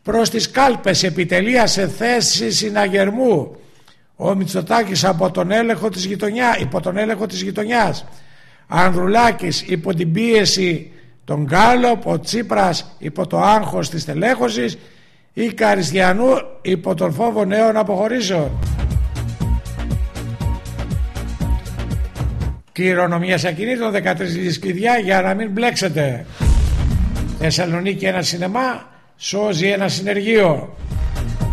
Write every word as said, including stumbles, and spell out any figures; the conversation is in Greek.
προς τις κάλπες, επιτελεία σε θέση συναγερμού. Ο Μητσοτάκης από τον έλεγχο της γειτονιά, υπό τον έλεγχο της γειτονιάς. Ανδρουλάκης υπό την πίεση των Γκάλοπ, ο Τσίπρας υπό το άγχος της τελέχωσης, ή Καριστιανού υπό τον φόβο νέων αποχωρήσεων. Κληρονομιάς ακινήτων, δεκατρείς λύσεις κλειδιά για να μην μπλέξετε. Θεσσαλονίκη ένα σινεμά σώζει ένα συνεργείο.